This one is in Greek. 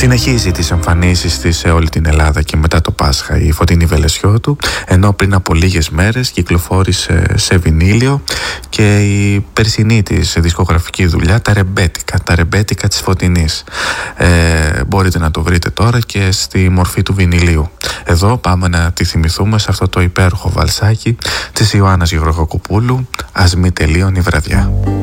Συνεχίζει τις εμφανίσεις της σε όλη την Ελλάδα και μετά το Πάσχα η Φωτεινή Βελεσιώτου, ενώ πριν από λίγες μέρες κυκλοφόρησε σε βινίλιο και η περσινή της δισκογραφική δουλειά, τα ρεμπέτικα της Φωτεινής. Μπορείτε να το βρείτε τώρα και στη μορφή του βινιλίου. Εδώ πάμε να τη θυμηθούμε σε αυτό το υπέροχο βαλσάκι της Ιωάννας Γεωργακοπούλου, «Ας μη τελείωνει η βραδιά».